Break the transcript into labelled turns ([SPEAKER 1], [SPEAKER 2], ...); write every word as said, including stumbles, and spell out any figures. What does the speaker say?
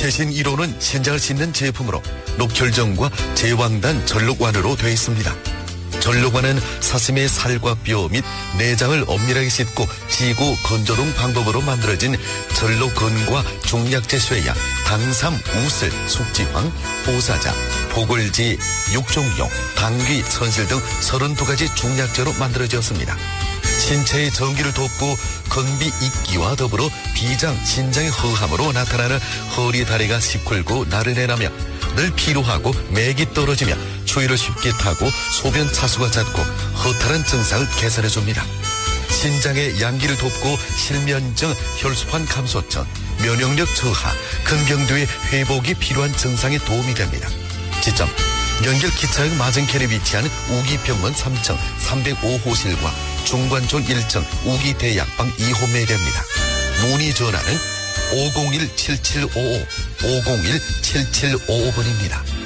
[SPEAKER 1] 최신 일 호는 신장을 씻는 제품으로 녹혈정과 제왕단 전록완으로 되어 있습니다. 전록완은 사슴의 살과 뼈 및 내장을 엄밀하게 씻고 지고 건조동 방법으로 만들어진 전록건과 중약제 쇠약, 당삼, 우슬, 숙지황, 보사자, 포골지, 육종용, 당귀, 선실 등 서른두 가지 중약제로 만들어졌습니다. 신체의 전기를 돕고 건비 있기와 더불어 비장, 신장의 허함으로 나타나는 허리 다리가 시큰고 나른해나며 늘 피로하고 맥이 떨어지며 추위를 쉽게 타고 소변 차수가 잦고 허탈한 증상을 개선해줍니다. 신장의 양기를 돕고 실면증, 혈소판 감소증, 면역력 저하, 근경도의 회복이 필요한 증상에 도움이 됩니다. 지점 연결 기차역 맞은편에 위치한 우기병원 삼 층 삼백오 호실과 중관촌 일 층 우기대약방 이 호 매대입니다. 문의 전화는 오공일 칠칠오오 오공일 칠칠오오 번입니다.